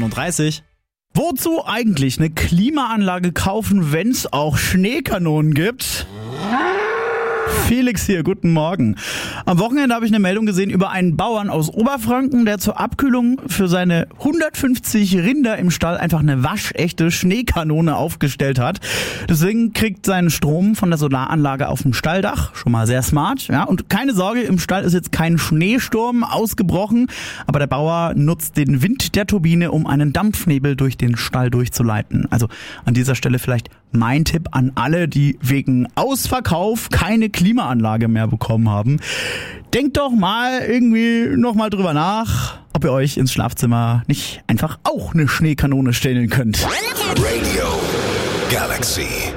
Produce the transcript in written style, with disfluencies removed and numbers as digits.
7:37. Wozu eigentlich eine Klimaanlage kaufen, wenn es auch Schneekanonen gibt? Felix hier, guten Morgen. Am Wochenende habe ich eine Meldung gesehen über einen Bauern aus Oberfranken, der zur Abkühlung für seine 150 Rinder im Stall einfach eine waschechte Schneekanone aufgestellt hat. Deswegen kriegt seinen Strom von der Solaranlage auf dem Stalldach. Schon mal sehr smart. Ja, und keine Sorge, im Stall ist jetzt kein Schneesturm ausgebrochen, aber der Bauer nutzt den Wind der Turbine, um einen Dampfnebel durch den Stall durchzuleiten. Also an dieser Stelle vielleicht mein Tipp an alle, die wegen Ausverkauf keine Klimaanlage mehr bekommen haben. Denkt doch mal irgendwie nochmal drüber nach, ob ihr euch ins Schlafzimmer nicht einfach auch eine Schneekanone stellen könnt. Radio Galaxy.